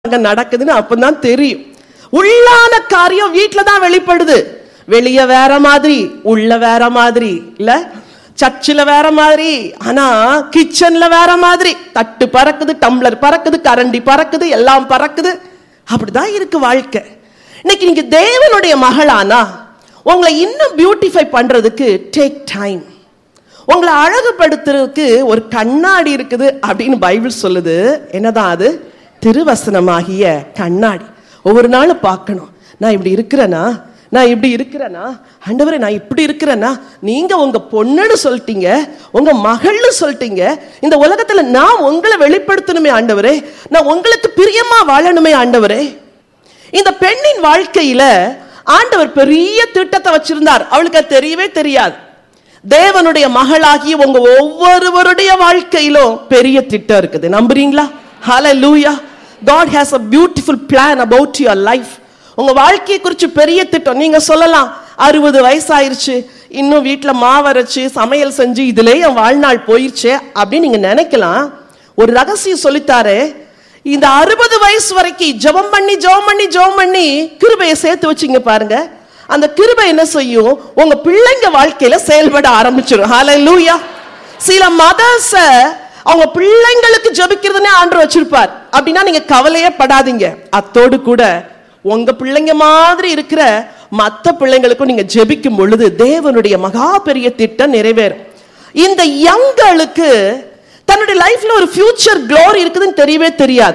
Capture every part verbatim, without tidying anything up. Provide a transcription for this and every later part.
நடக்குதுன்னு அப்பதான் தெரியும். உள்ளான காரியம் வீட்டுல தான் வெளிப்படுது. வெளிய வேற மாதிரி, உள்ள வேற மாதிரி, இல்ல சர்ச்சில் வேற மாதிரி, ஆனா கிச்சன்ல வேற மாதிரி. தட்டு பறக்குது, டம்ளர் பறக்குது, கரண்டி பறக்குது, எல்லாம் பறக்குது. அப்படிதான் இருக்கு வாழ்க்கை. இன்னைக்கு நீங்க தேவனுடைய மகளானா உங்களை இன்னும் பியூட்டிஃபை பண்றதுக்கு டேக் டைம். உங்களை அழகுபடுத்துறதுக்கு ஒரு கண்ணாடி இருக்குது அப்படின்னு பைபிள் சொல்லுது. என்னதான் அது? திருவசனமாகிய கண்ணாடி. ஒவ்வொரு நாளும் பார்க்கணும், நான் இப்படி இருக்கிறேனா, நான் இப்படி இருக்கிறேனா, ஆண்டவரே நான் இப்படி இருக்கிறேனா. நீங்க உங்க பொண்ணுன்னு சொல்லிட்டீங்க, உங்க மகள்னு சொல்லிட்டீங்க. இந்த உலகத்துல நான் உங்களை வெளிப்படுத்தணுமே ஆண்டவரே, நான் உங்களுக்கு பிரியமா வாழணுமே ஆண்டவரே. இந்த பெண்ணின் வாழ்க்கையில ஆண்டவர் பெரிய திட்டத்தை வச்சிருந்தார். அவளுக்கு தெரியவே தெரியாது. தேவனுடைய மகளாகி உங்க ஒவ்வொருவருடைய வாழ்க்கையிலும் பெரிய திட்டம் இருக்குது. நம்புறீங்களா? ஹல்லேலூயா. God has a beautiful plan about your life. உங்க வாழ்க்கையை குறித்து பெரிய திட்டம். நீங்க சொல்லலாம், அறுபது வயசாயிருச்சு, இன்னும் வீட்டுல மாவரைச்சு சமையல் செஞ்சு இதுல என் வாழ்நாள் போயிருச்சு அப்படின்னு நீங்க நினைக்கலாம். ஒரு ரகசியம் சொல்லித்தாரு. இந்த அறுபது வயசு வரைக்கும் ஜெபம் பண்ணி ஜெபம் பண்ணி ஜெபம் பண்ணி கிருபையை சேர்த்து வச்சிங்க பாருங்க. அந்த கிருபை என்ன செய்யும்? உங்க பிள்ளைங்க வாழ்க்கையில செயல்பட ஆரம்பிச்சிடும். ஹல்லேலூயா. சில மதர்ஸ் அவங்க பிள்ளைங்களுக்கு ஜெபிக்கிறதுனே ஆண்டவர் வச்சிருப்பார். அப்படின்னா நீங்க கவலையே படாதீங்க. அத்தோடு கூட உங்க பிள்ளைங்க மாதிரி இருக்கிற மற்ற பிள்ளைங்களுக்கும் நீங்க ஜெபிக்கும் பொழுது தேவனுடைய மகா பெரிய திட்டம் நிறைவேறும். இந்த யங்களுக்கு தன்னுடைய லைஃப்ல ஒரு ஃபியூச்சர் க்ளோரி இருக்குதுன்னு தெரியவே தெரியாது.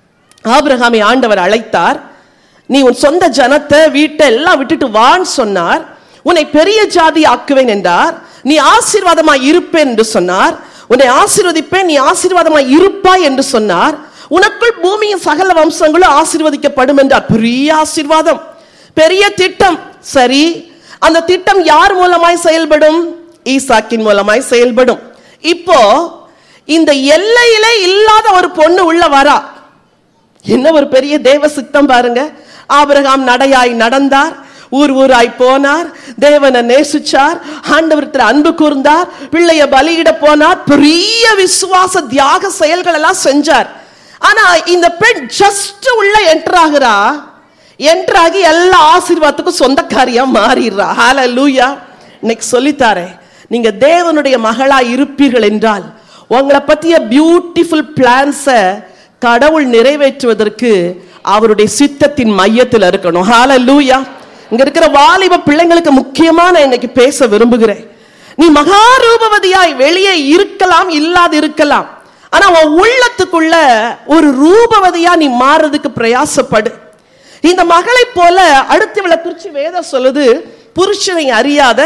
ஆபிரகாமை ஆண்டவர் அழைத்தார். நீ உன் சொந்த ஜனத்தை வீட்டை எல்லாம் விட்டுட்டு வான்னு சொன்னார். உன்னை பெரிய ஜாதி ஆக்குவேன் என்றார். நீ ஆசீர்வாதமாய் இருப்பேன் என்று சொன்னார். உன்னை ஆசீர்வதிப்பேன், நீ ஆசீர்வாதமாய் இருப்பாய் என்று சொன்னார். உனக்குள் பூமியின் சகல வம்சங்களும் ஆசீர்வதிக்கப்படும் என்றார். பெரிய ஆசீர்வாதம், பெரிய திட்டம். சரி, அந்த திட்டம் யார் மூலமாய் செயல்படும்? ஈசாக்கின் மூலமாய் செயல்படும். இப்போ இந்த எல்லையில இல்லாத ஒரு பொண்ணு உள்ள வரா. என்ன ஒரு பெரிய தேவ சித்தம் பாருங்க. ஆபிரகாம் நடையாய் நடந்தார், ஊர் ஊராய் போனார், தேவனை நேசிச்சார், ஆண்டவரத்தில் அன்பு கூர்ந்தார், பிள்ளைய பலியிட போனார், பெரிய விசுவாச தியாக செயல்கள் எல்லாம் செஞ்சார். ஆனா இந்த பெண் ஜஸ்ட் உள்ள என்டர் ஆகுறா. என்டர் ஆகி எல்லா ஆசீர்வாதத்துக்கும் சொந்தக்காரியா மாறிடுறா. ஹல்லேலூயா. இன்னைக்கு சொல்லித்தாரே, நீங்க தேவனுடைய மகளா இருப்பீர்கள் என்றால் உங்களை பத்திய பியூட்டிஃபுல் பிளான்ஸை கடவுள் நிறைவேற்றுவதற்கு அவருடைய சித்தத்தின் மையத்தில் இருக்கணும். ஹல்லேலூயா. இங்க இருக்கிற வாலிப பிள்ளைங்களுக்கு முக்கியமான இன்னைக்கு பேச விரும்புகிறேன். நீ மகா ரூபவதியாய் வெளியே இருக்கலாம், இல்லாது இருக்கலாம், ஆனா உன் உள்ளத்துக்குள்ள ஒரு ரூபவதியா நீ மாறதுக்கு பிரயாசப்படு. இந்த மகளை போல அடுத்தவளை குறிச்சு வேதம் சொல்லுது, புருஷனை அறியாத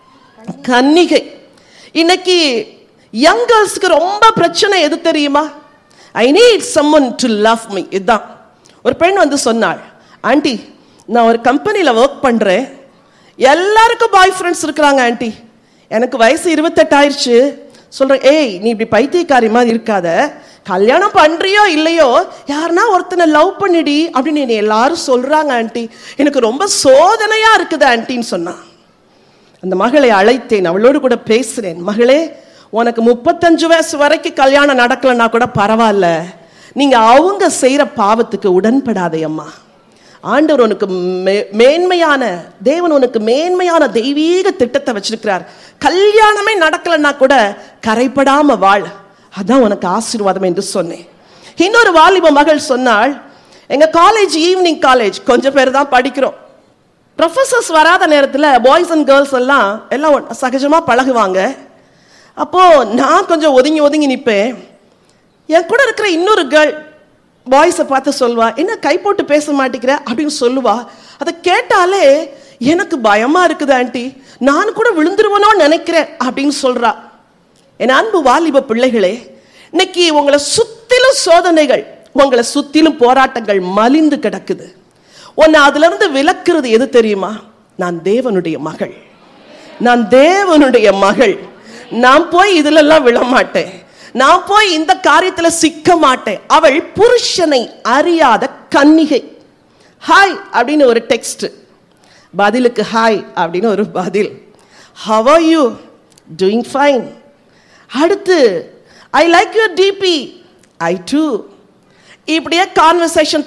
கன்னிகை. இன்னைக்கு யங் கேர்ள்ஸ்க்கு ரொம்ப பிரச்சனை எது தெரியுமா? I need summon to love me. இதுதான். ஒரு பெண் வந்து சொன்னாள், ஆண்டி நான் ஒரு கம்பெனியில் ஒர்க் பண்ணுறேன், எல்லாருக்கும் பாய் ஃப்ரெண்ட்ஸ் இருக்கிறாங்க ஆண்டி, எனக்கு வயசு இருபத்தெட்டு ஆயிடுச்சு. சொல்கிறேன், ஏய் நீ இப்படி பைத்தியக்காரி மாதிரி இருக்காத, கல்யாணம் பண்ணுறியோ இல்லையோ யாருன்னா ஒருத்தனை லவ் பண்ணிடி அப்படின்னு என்னை எல்லாரும் சொல்கிறாங்க ஆண்டி, எனக்கு ரொம்ப சோதனையாக இருக்குது ஆண்டின்னு சொன்னான். அந்த மகளை அழைத்தேன், அவளோடு கூட பேசுகிறேன். மகளே, உனக்கு முப்பத்தஞ்சு வயசு வரைக்கும் கல்யாணம் நடக்கலைன்னா கூட பரவாயில்ல, நீங்கள் அவங்க செய்கிற பாவத்துக்கு உடன்படாதே அம்மா. ஆண்டவர் உனக்கு மேன்மையான தேவன், உனக்கு மேன்மையான தெய்வீக திட்டத்தை வச்சிருக்கிறார். கல்யாணமே நடக்கலைன்னா கூட கரைப்படாம வாழ், அதான் உனக்கு ஆசீர்வாதம் என்று சொன்னேன். இன்னொரு வாலிப மகள் சொன்னாள், எங்க காலேஜ் ஈவினிங் காலேஜ், கொஞ்சம் பேர் தான் படிக்கிறோம். ப்ரொஃபஸர்ஸ் வராத நேரத்தில் பாய்ஸ் அண்ட் கேர்ள்ஸ் எல்லாம் எல்லாம் சகஜமா பழகுவாங்க. அப்போ நான் கொஞ்சம் ஒதுங்கி ஒதுங்கி நிற்பேன். என் கூட இருக்கிற இன்னொரு கேர்ள் பாய்ஸை பார்த்து சொல்வா, என்ன கை போட்டு பேச மாட்டேங்கிற அப்படின்னு சொல்லுவா. அதை கேட்டாலே எனக்கு பயமா இருக்குது ஆண்டி, நான் கூட விழுந்துருவனோன்னு நினைக்கிறேன் அப்படின்னு சொல்றா. என் அன்பு வாலிப பிள்ளைகளே, இன்னைக்கு உங்களை சுத்திலும் சோதனைகள், உங்களை சுத்திலும் போராட்டங்கள் மலிந்து கிடக்குது. உன்னை அதுல இருந்து விலக்குறது எது தெரியுமா? நான் தேவனுடைய மகள், நான் தேவனுடைய மகள், நான் போய் இதுல எல்லாம் விழமாட்டேன், நான் போய் இந்த காரியத்துல சிக்க மாட்டேன். அவள் புருஷனை அறியாத கன்னிகை. ஹாய் அப்படின்னு ஒரு டெக்ஸ்ட், பதிலுக்கு ஹாய் அப்படின்னு ஒரு பதில். How are you? Doing fine. அடுத்து, I like your DP. I two. இப்படியே கான்வர்சேஷன்